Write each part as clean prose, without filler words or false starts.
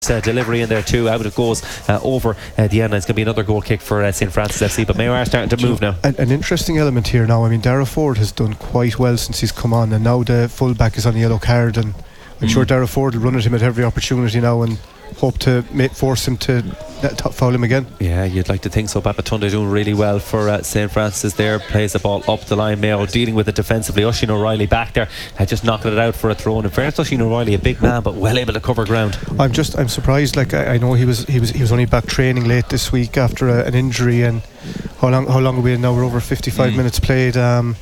Delivery in there too. Out it goes over the end. It's going to be another goal kick for St. Francis FC, but Mayo are starting to move now. An interesting element here now. I mean, Darragh Ford has done quite well since he's come on, and now the fullback is on a yellow card, and I'm sure Darragh Ford will run at him at every opportunity now and hope to force him to foul him again. Yeah, you'd like to think so. Babatunde doing really well for St. Francis there. Plays the ball up the line. Mayo dealing with it defensively. Oisín O'Reilly back there, just knocking it out for a throw. And in fairness, Oisín O'Reilly, a big man, but well able to cover ground. I'm surprised. Like I know he was only back training late this week after an injury. And how long are we in now? We're over 55 minutes played.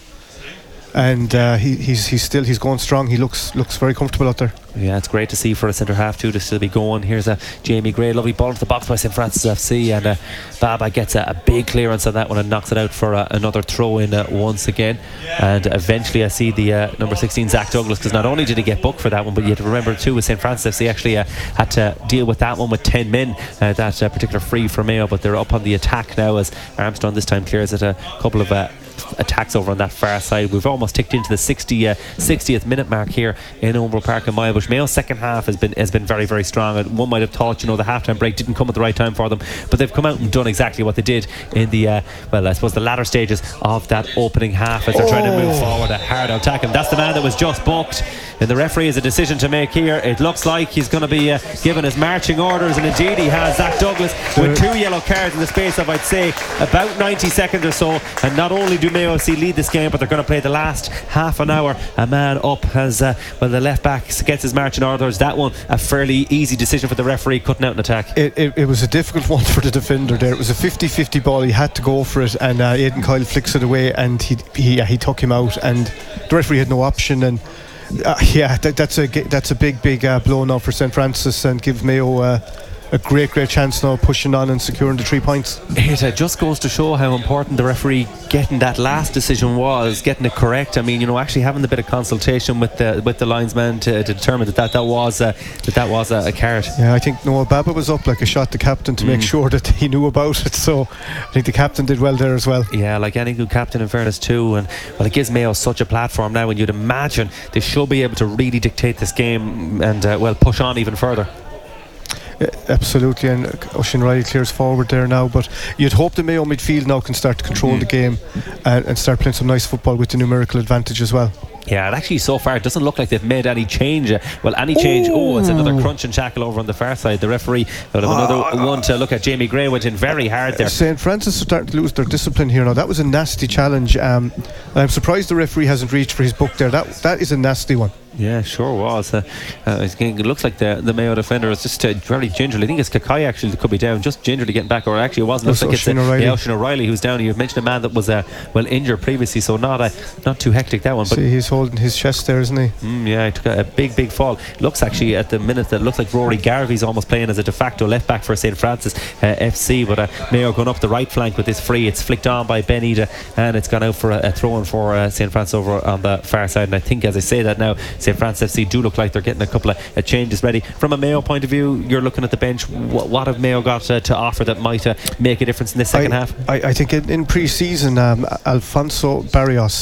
And he's going strong. He looks very comfortable out there. Yeah, it's great to see for a centre half too to still be going. Here's Jamie Gray, lovely ball into the box by St. Francis FC, and Baba gets a big clearance on that one and knocks it out for another throw in once again. And eventually I see the number 16 Zach Douglas, because not only did he get booked for that one, but you have to remember too with St. Francis FC actually had to deal with that one with 10 men, that particular free for Mayo, but they're up on the attack now as Armstrong this time clears it. A couple of attacks over on that far side. We've almost ticked into the 60th minute mark here in Oval Park in Mile. Mayo's second half has been very, very strong, and one might have thought, the halftime break didn't come at the right time for them, but they've come out and done exactly what they did in the I suppose the latter stages of that opening half as they're trying to move forward. A hard attack, and that's the man that was just booked, and the referee has a decision to make here. It looks like he's going to be given his marching orders, and indeed he has. Zach Douglas with 2 yellow cards in the space of, I'd say, about 90 seconds or so, and not only do Mayo FC lead this game, but they're going to play the last half an hour a man up as the left back gets his marching orders. That one a fairly easy decision for the referee, cutting out an attack. It was a difficult one for the defender there. It was a 50-50 ball. He had to go for it, and Aidan Kyle flicks it away, and he took him out, and the referee had no option. And that's a big blow now for St. Francis, and gives Mayo a great chance now, pushing on and securing the 3 points. It just goes to show how important the referee getting that last decision was, getting it correct. I mean, actually having a bit of consultation with the linesman to determine that was a card. Yeah, I think Noah Baba was up like a shot, the captain, to make sure that he knew about it. So I think the captain did well there as well. Yeah, like any good captain in fairness too. And it gives Mayo such a platform now, and you'd imagine they should be able to really dictate this game and push on even further. Absolutely, and Oisín O'Reilly clears forward there now, but you'd hope the Mayo midfield now can start to control the game and start playing some nice football with the numerical advantage as well. Yeah, it actually so far it doesn't look like they've made any change. It's another crunch and shackle over on the far side. The referee will have another one to look at. Jamie Gray went in very hard there. St. Francis are starting to lose their discipline here now. That was a nasty challenge, and I'm surprised the referee hasn't reached for his book there. That is a nasty one. Yeah, sure was. It looks like the Mayo defender is just very gingerly. I think it's Kakai actually that could be down, just gingerly getting back. Or actually, it wasn't. Looks like it's Oisín O'Reilly who's down. You mentioned a man that was injured previously, so not too hectic that one. But see, he's holding his chest there, isn't he? Yeah, he took a big fall. Looks actually at the minute that looks like Rory Garvey's almost playing as a de facto left back for St. Francis FC. But Mayo going up the right flank with this free. It's flicked on by Ben Ida, and it's gone out for a throw-in for St. Francis over on the far side. And I think as I say that now, St. Francis FC do look like they're getting a couple of changes ready. From a Mayo point of view, you're looking at the bench. What have Mayo got to offer that might make a difference in this second half? I think in pre-season, Alfonso Barrios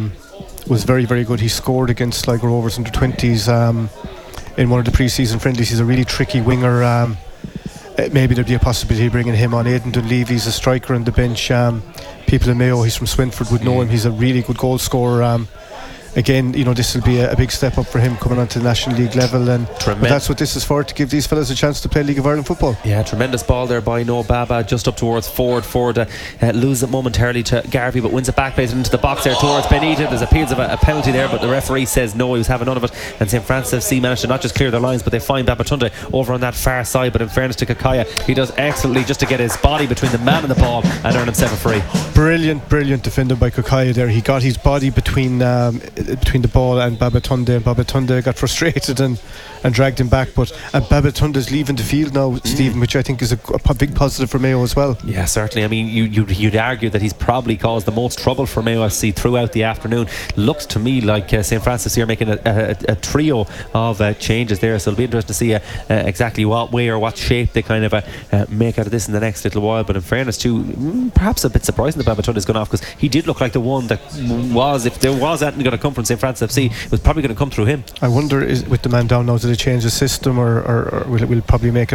was very, very good. He scored against Sligo Rovers under 20s in one of the pre-season friendlies. He's a really tricky winger. Maybe there'd be a possibility of bringing him on. Aidan Dunleavy's a striker on the bench. People in Mayo, he's from Swinford, would know him. He's a really good goal scorer. Again, this will be a big step up for him coming onto the National League level, and that's what this is for, to give these fellas a chance to play League of Ireland football. Yeah, tremendous ball there by Noah Baba, just up towards Ford. Ford loses it momentarily to Garvey, but wins it back, plays it into the box there towards Benita. There's appeals of a penalty there, but the referee says no, he was having none of it, and St. Francis FC managed to not just clear their lines, but they find Babatunde over on that far side. But in fairness to Kakaya, he does excellently just to get his body between the man and the ball and earn himself a free. Brilliant defending by Kakaya there. He got his body between the ball and Babatunde got frustrated and dragged him back, but Babatunde's leaving the field now, Stephen, which I think is a big positive for Mayo as well. Yeah, certainly. I mean, you'd argue that he's probably caused the most trouble for Mayo FC throughout the afternoon. Looks to me like St. Francis here making a trio of changes there, so it'll be interesting to see exactly what way or what shape they kind of make out of this in the next little while. But in fairness too, perhaps a bit surprising that Babatunde has gone off, because he did look like the one that was, if there was anything going to come come from St. Francis FC, it was probably going to come through him. I wonder, with the man down now, did it change the system, or will it probably make it